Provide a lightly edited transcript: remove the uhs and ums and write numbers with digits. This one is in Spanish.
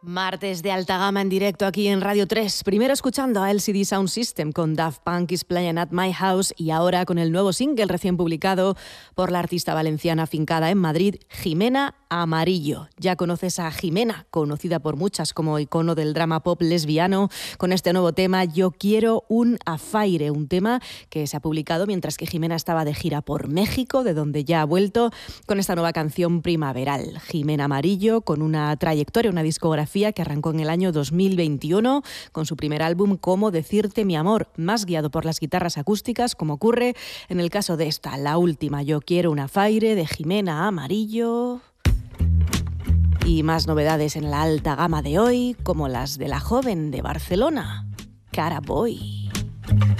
Martes de alta gama en directo aquí en Radio 3. Primero escuchando a LCD Sound System con Daft Punk is Playing at My House y ahora con el nuevo single recién publicado por la artista valenciana afincada en Madrid, Jimena Amarillo. Ya conoces a Jimena, conocida por muchas como icono del drama pop lesbiano, con este nuevo tema Yo quiero un afaire, un tema que se ha publicado mientras que Jimena estaba de gira por México, de donde ya ha vuelto con esta nueva canción primaveral. Jimena Amarillo, con una trayectoria, una discografía que arrancó en el año 2021 con su primer álbum Cómo decirte mi amor, más guiado por las guitarras acústicas, como ocurre en el caso de esta, la última, Yo quiero un afaire, de Jimena Amarillo. Y más novedades en la alta gama de hoy, como las de la joven de Barcelona, Cara Boy.